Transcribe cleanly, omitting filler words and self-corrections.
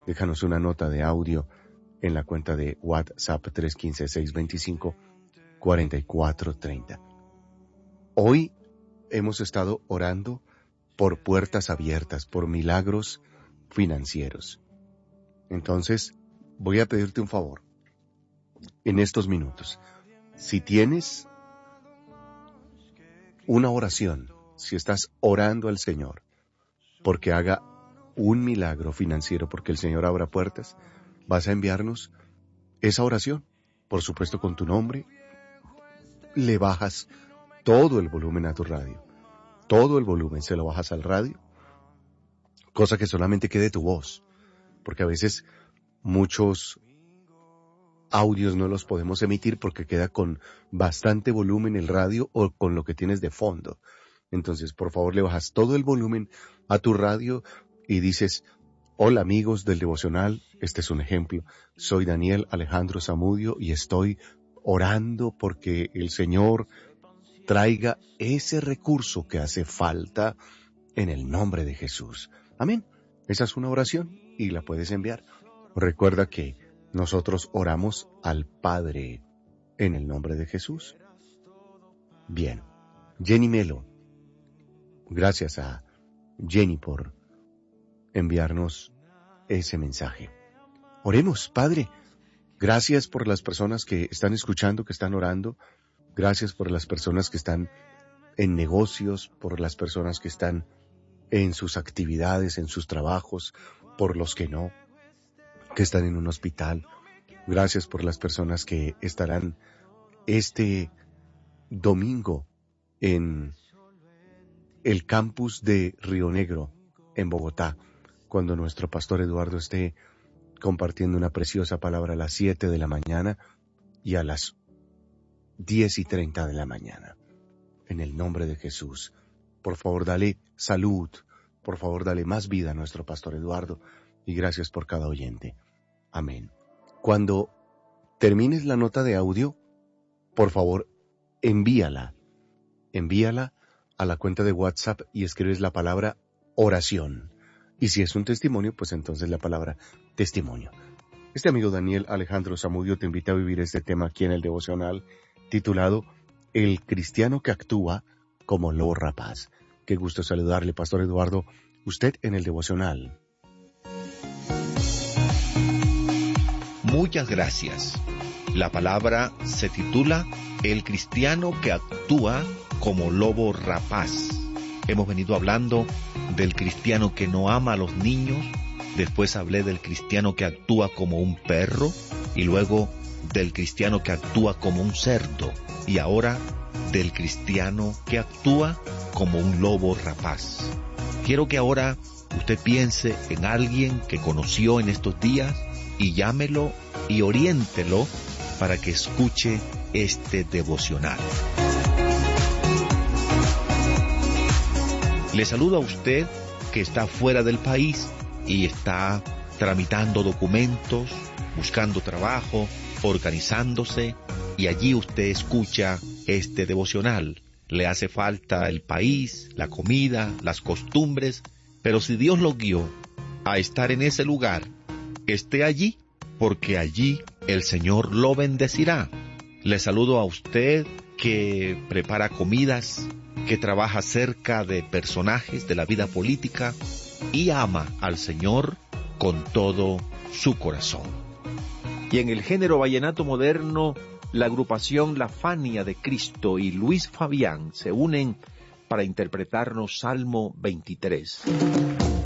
déjanos una nota de audio en la cuenta de WhatsApp 315-625-4430. Hoy hemos estado orando por puertas abiertas, por milagros financieros. Entonces, voy a pedirte un favor en estos minutos. Si tienes una oración, si estás orando al Señor porque haga un milagro financiero, porque el Señor abra puertas, vas a enviarnos esa oración, por supuesto con tu nombre. Le bajas todo el volumen a tu radio, todo el volumen se lo bajas al radio, cosa que solamente quede tu voz, porque a veces muchos audios no los podemos emitir porque queda con bastante volumen el radio o con lo que tienes de fondo. Entonces, por favor, le bajas todo el volumen a tu radio y dices: hola amigos del devocional, este es un ejemplo. Soy Daniel Alejandro Zamudio y estoy orando porque el Señor traiga ese recurso que hace falta en el nombre de Jesús. Amén. Esa es una oración y la puedes enviar. Recuerda que nosotros oramos al Padre en el nombre de Jesús. Bien. Jenny Melo. Gracias a Jenny por enviarnos ese mensaje. Oremos, Padre. Gracias por las personas que están escuchando, que están orando. Gracias por las personas que están en negocios, por las personas que están en sus actividades, en sus trabajos, por los que no, que están en un hospital. Gracias por las personas que estarán este domingo en el campus de Río Negro, en Bogotá, cuando nuestro pastor Eduardo esté compartiendo una preciosa palabra a las 7 de la mañana y a las 10:30 de la mañana. En el nombre de Jesús, por favor, dale salud, por favor, dale más vida a nuestro pastor Eduardo, y gracias por cada oyente. Amén. Cuando termines la nota de audio, por favor, envíala a la cuenta de WhatsApp y escribes la palabra oración. Y si es un testimonio, pues entonces la palabra testimonio. Este amigo Daniel Alejandro Zamudio te invita a vivir este tema aquí en el devocional titulado El cristiano que actúa como lobo rapaz. Qué gusto saludarle, Pastor Eduardo, usted en el devocional. Muchas gracias. La palabra se titula El cristiano que actúa como lobo rapaz. Hemos venido hablando del cristiano que no ama a los niños, después hablé del cristiano que actúa como un perro, y luego del cristiano que actúa como un cerdo, y ahora del cristiano que actúa como un lobo rapaz. Quiero que ahora usted piense en alguien que conoció en estos días y llámelo y oriéntelo para que escuche este devocional. Le saludo a usted que está fuera del país y está tramitando documentos, buscando trabajo, organizándose, y allí usted escucha este devocional. Le hace falta el país, la comida, las costumbres, pero si Dios lo guió a estar en ese lugar, esté allí, porque allí el Señor lo bendecirá. Le saludo a usted que prepara comidas, que trabaja cerca de personajes de la vida política y ama al Señor con todo su corazón. Y en el género vallenato moderno, la agrupación La Fania de Cristo y Luis Fabián se unen para interpretarnos Salmo 23.